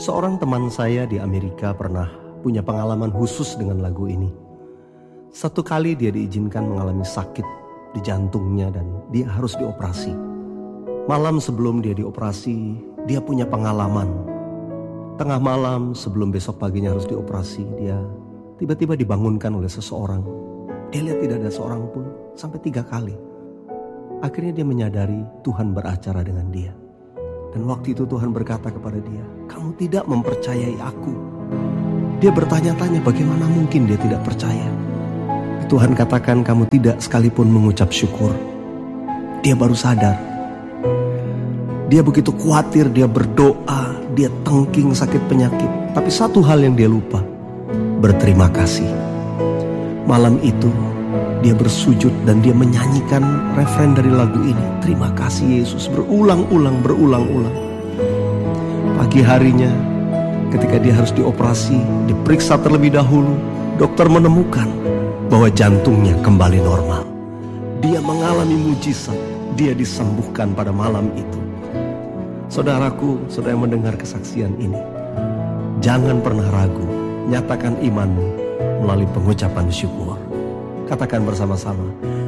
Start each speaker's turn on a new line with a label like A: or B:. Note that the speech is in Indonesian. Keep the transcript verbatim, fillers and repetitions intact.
A: Seorang teman saya di Amerika pernah punya pengalaman khusus dengan lagu ini. Satu kali dia diizinkan mengalami sakit di jantungnya dan dia harus dioperasi. Malam sebelum dia dioperasi, dia punya pengalaman. Tengah malam sebelum besok paginya harus dioperasi, dia tiba-tiba dibangunkan oleh seseorang. Dia lihat tidak ada seorang pun sampai tiga kali. Akhirnya dia menyadari Tuhan beracara dengan dia. Dan waktu itu Tuhan berkata kepada dia, "Kamu tidak mempercayai aku." Dia bertanya-tanya bagaimana mungkin dia tidak percaya. Tuhan katakan, "Kamu tidak sekalipun mengucap syukur." Dia baru sadar. Dia begitu khawatir, dia berdoa, dia tengking sakit penyakit. Tapi satu hal yang dia lupa, berterima kasih. Malam itu dia bersujud dan dia menyanyikan refren dari lagu ini. Terima kasih Yesus, berulang-ulang, berulang-ulang. Pagi harinya ketika dia harus dioperasi, diperiksa terlebih dahulu, dokter menemukan bahwa jantungnya kembali normal. Dia mengalami mujizat, dia disembuhkan pada malam itu. Saudaraku, saudara yang mendengar kesaksian ini, jangan pernah ragu, nyatakan imanmu melalui pengucapan syukur. Katakan bersama-sama,